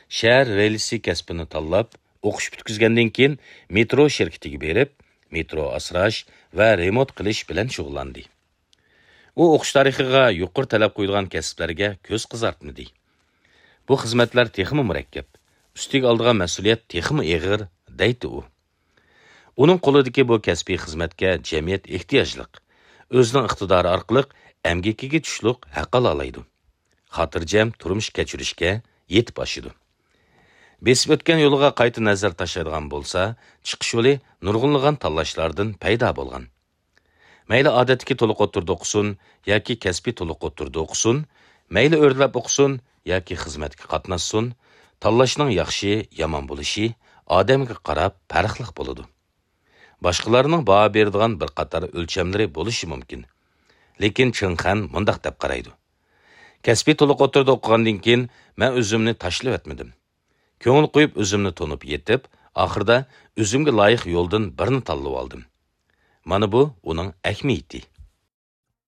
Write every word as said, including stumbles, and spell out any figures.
shahar relisi kasbini tanlab, o'qish bitkizgandan keyin metro shirkatiga berib, metro asrash va remont qilish bilan shug'ullandi. U o'qish tarixiga yuqori talab qo'yilgan kasblarga ko'z qizartmadi. Bu xizmatlar texmi murakkab, ustiga oldigan mas'uliyat texmi og'ir, deydi u. Uning qo'lidagi bu kasbiy xizmatga jamiyat ehtiyojliq, o'zining iqtidori orqali amgakiga tushliq haq olaydi. Xotirjam turmush kechirishga yetib oshidi. Besib o'tgan yo'liga qayta nazar tashlaydigan bo'lsa, chiqish yo'li nurg'unlagan tanlashlardan paydo bo'lgan. Mayli odatdagi to'liq o'tirdi o'qisin yoki kasbiy to'liq o'tirdi o'qisin, mayli o'rlab o'qisin yoki xizmatga qatnashsin, tanlashning yaxshi, yomon bo'lishi odamga qarab farqli bo'ladi. Boshqalarning baho beradigan bir qator o'lchamlari bo'lishi mumkin. Lekin Chinxan mundaq deb qaraydi. Kasbiy to'liq o'tirdi o'qigandan keyin men o'zimni tashlab etmadim. Ko'ngil qo'yib o'zimni tonib yetib, oxirida o'zimga loyiq yo'ldan birini tanlab oldim. Mana bu uning ahamiyati.